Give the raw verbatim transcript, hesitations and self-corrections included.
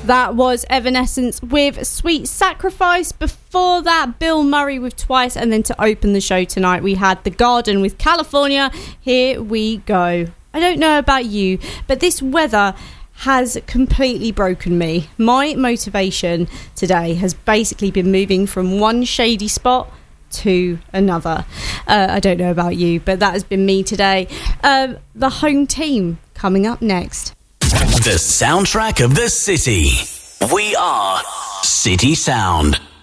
That was Evanescence with Sweet Sacrifice. Before that, Bill Murray with Twice. And then to open the show tonight, we had The Garden with California. Here we go. I don't know about you, but this weather has completely broken me. My motivation today has basically been moving from one shady spot to another. Uh, I don't know about you, but that has been me today. Uh, the Home Team coming up next. The soundtrack of the city. We are City Sound.